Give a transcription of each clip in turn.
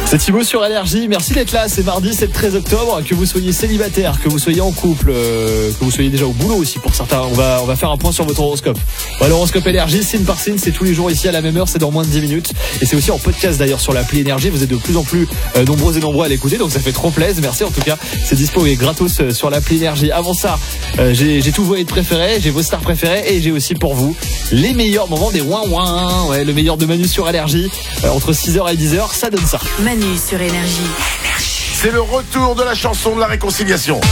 C'est Thibaut sur Énergie, merci d'être là, c'est mardi, c'est le 13 octobre, que vous soyez célibataire, que vous soyez en couple, que vous soyez déjà au boulot aussi pour certains, on va faire un point sur votre horoscope. L'horoscope Énergie, signe par signe, c'est tous les jours ici à la même heure, c'est dans moins de 10 minutes, et c'est aussi en podcast d'ailleurs sur l'appli Énergie, vous êtes de plus en plus nombreux et nombreux à l'écouter, donc ça fait trop plaisir, merci en tout cas, c'est dispo et gratos sur l'appli Énergie. Avant ça, j'ai tous vos hits préférés, j'ai vos stars préférées, et j'ai aussi pour vous les meilleurs moments des ouin-ouin, ouais, le meilleur de Manu sur Énergie, entre 6h et 10h, ça donne ça. Manu sur Énergie. C'est le retour de la chanson de la réconciliation.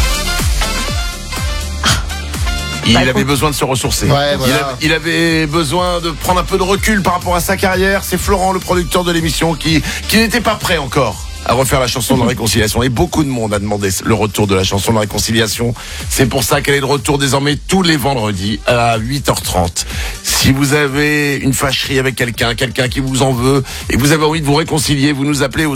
Il avait besoin de se ressourcer. Ouais, voilà. Il avait besoin de prendre un peu de recul par rapport à sa carrière. C'est Florent, le producteur de l'émission, qui n'était pas prêt encore à refaire la chanson de la réconciliation. Et beaucoup de monde a demandé le retour de la chanson de la réconciliation. C'est pour ça qu'elle est de retour désormais tous les vendredis à 8h30. Si vous avez une fâcherie avec quelqu'un qui vous en veut et que vous avez envie de vous réconcilier, vous nous appelez au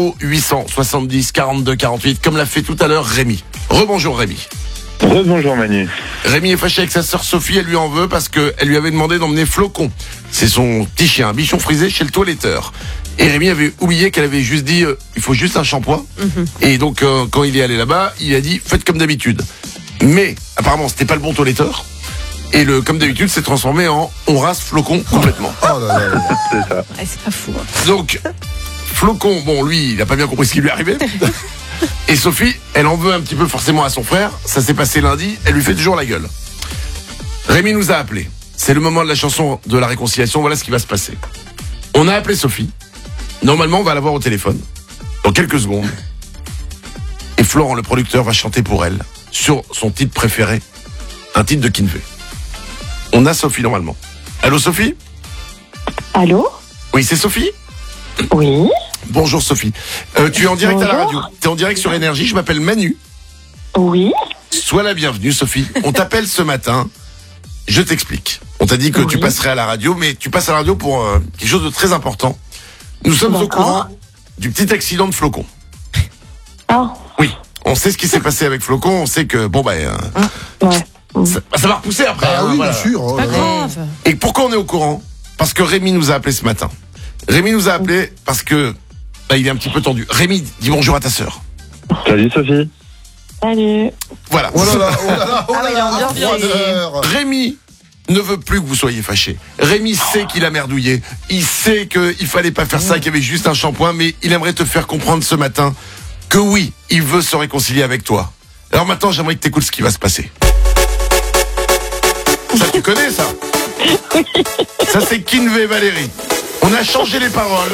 0870 42 48 comme l'a fait tout à l'heure Rémi. Rebonjour Rémi. Bonjour Manu. Rémi est fâché avec sa sœur Sophie, elle lui en veut parce qu'elle lui avait demandé d'emmener Flocon. C'est son petit chien, un bichon frisé chez le toiletteur. Et Rémi avait oublié qu'elle avait juste dit il faut juste un shampoing. Et donc quand il est allé là-bas, il a dit faites comme d'habitude. Mais apparemment c'était pas le bon toiletteur. Et le comme d'habitude s'est transformé en on rase Flocon complètement. Oh là là. C'est ça. Ouais, c'est pas fou. Donc Flocon, bon lui, il a pas bien compris ce qui lui arrivait. Et Sophie, elle en veut un petit peu forcément à son frère. Ça s'est passé lundi, elle lui fait toujours la gueule. Rémi nous a appelé. C'est le moment de la chanson de la réconciliation, voilà ce qui va se passer. On a appelé Sophie. Normalement, on va l'avoir au téléphone dans quelques secondes. Et Florent, le producteur, va chanter pour elle sur son titre préféré, un titre de Kinvey. On a Sophie normalement. Allô Sophie ? Allô ? Oui, c'est Sophie ? Oui. Bonjour Sophie. Tu es en direct à la Bonjour. radio. Tu es en direct sur Énergie, je m'appelle Manu. Oui. Sois la bienvenue Sophie. On t'appelle ce matin. Je t'explique. On t'a dit que tu passerais à la radio, mais tu passes à la radio pour quelque chose de très important. Nous sommes au D'accord. courant du petit accident de Flocon. Ah. Oui, on sait ce qui s'est passé avec Flocon. On sait que, bon Ouais. ça va repousser après. Ah hein, oui, voilà. bien sûr. Oh là Pas là. grave. Et pourquoi on est au courant ? Parce que Rémi nous a appelé ce matin. Rémi nous a appelé parce que il est un petit peu tendu. Rémi, dis bonjour à ta sœur. Salut Sophie. Salut. Voilà. Oh là là, oh là là, oh Ah là oui, là, l'ambiance, froideur. Rémi ne veut plus que vous soyez fâchés. Rémi sait qu'il a merdouillé. Il sait qu'il fallait pas faire ça, qu'il y avait juste un shampoing, mais il aimerait te faire comprendre ce matin que oui, il veut se réconcilier avec toi. Alors maintenant, j'aimerais que tu écoutes ce qui va se passer. Ça, tu connais ça ? Ça, c'est Kinvey Valérie. On a changé les paroles.